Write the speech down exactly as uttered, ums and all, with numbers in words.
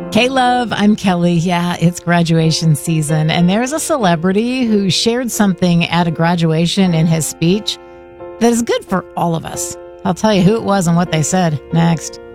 K-Love, I'm Kelly. Yeah, it's graduation season, and there's a celebrity who shared something at a graduation in his speech that is good for all of us. I'll tell you who it was and what they said next.